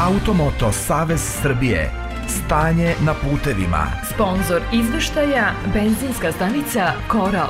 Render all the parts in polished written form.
Automoto Savez Srbije. Stanje na putevima. Sponzor izveštaja benzinska stanica Koral.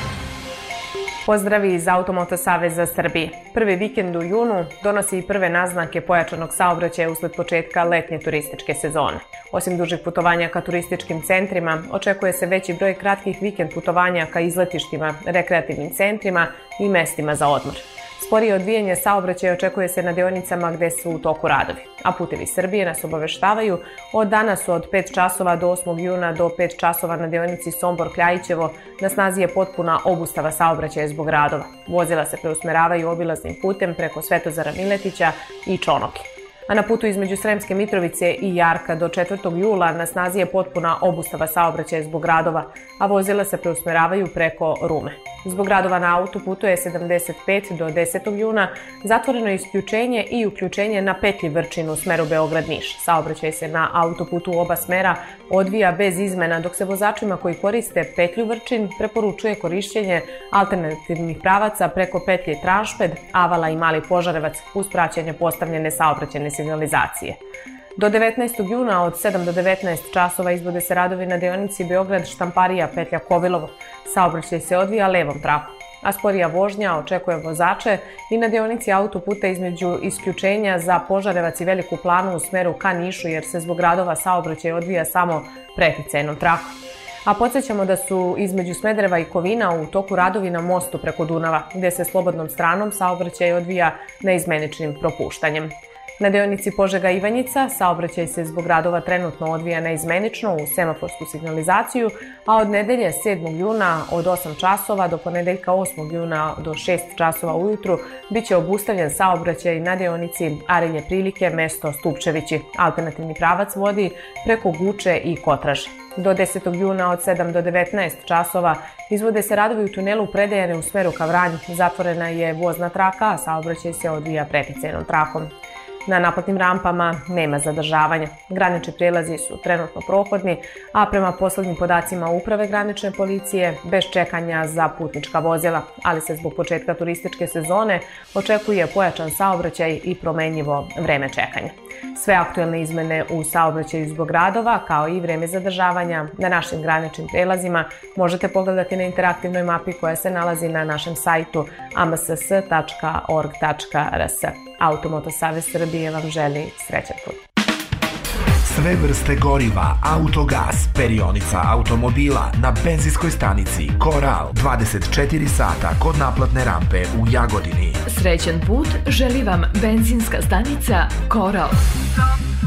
Pozdravi iz Automoto Saveza Srbije. Prvi vikend u junu donosi i prve naznake pojačanog saobraćaja usled početka letnje turističke sezone. Osim dužih putovanja ka turističkim centrima, očekuje se veći broj kratkih vikend putovanja ka izletištima, rekreativnim centrima i mestima za odmor. Sporije odvijanje saobraćaja očekuje se na deonicama gde su u toku radovi, a Putevi Srbije nas obaveštavaju od danas od 5 časova do 8. juna do 5 časova na deonici Sombor-Kljajićevo na snazi je potpuna obustava saobraćaja zbog radova. Vozila se preusmeravaju obilaznim putem preko Svetozara Miletića i Čonoke. A na putu između Sremske Mitrovice i Jarka do 4. jula na snazi je potpuna obustava saobraćaja zbog radova, a vozila se preusmeravaju preko Rume. Zbog radova na autoputu je 75 do 10. juna zatvoreno isključenje i uključenje na petlji Vrčin u smeru Beograd-Niš. Saobraćaj se na autoputu u oba smera odvija bez izmena, dok se vozačima koji koriste petlju Vrčin preporučuje korišćenje alternativnih pravaca preko petlje Tranšped, Avala i Mali Požarevac uz praćenje postavljene saobraćajne signalizacije. Do 19. juna od 7 do 19 časova izvode se radovi na deonici Beograd-Štamparija petlja Kovilovo. Saobraćaj se odvija levom trakom, a sporija vožnja očekuje vozače i na deonici autoputa između isključenja za Požarevac i Veliku Planu u smeru ka Nišu, jer se zbog radova saobraćaj odvija samo preticajnom trakom. A podsjećamo da su između Smedereva i Kovina u toku radovi na mostu preko Dunava, gde se slobodnom stranom saobraćaj odvija neizmeničnim propuštanjem. Na deonici Požega-Ivanjica saobraćaj se zbog radova trenutno odvija neizmenično u semaforsku signalizaciju, a od nedelje 7. juna od 8 časova do ponedeljka 8. juna do 6 časova ujutru biće obustavljen saobraćaj na deonici Arilje Prilike, mesto Stupčevići. Alternativni pravac vodi preko Guče i Kotraže. Do 10. juna od 7 do 19 časova izvode se radovi u tunelu Predejane u smeru ka Vranju. Zatvorena je vozna traka, a saobraćaj se odvija preticajnom trakom. Na naplatnim rampama nema zadržavanja. Granični prelazi su trenutno prohodni, a prema poslednjim podacima Uprave granične policije bez čekanja za putnička vozila, ali se zbog početka turističke sezone očekuje pojačan saobraćaj i promenljivo vreme čekanja. Sve aktuelne izmene u saobraćaju zbog radova, kao i vreme zadržavanja na našim graničnim prelazima, možete pogledati na interaktivnoj mapi koja se nalazi na našem sajtu amss.org.rs. Automoto Savez Srbije vam želi srećan put. Sve vrste goriva, autogas, perionica automobila na benzinskoj stanici Koral 24 sata kod naplatne rampe u Jagodini. Srećan put želi vam benzinska stanica Koral.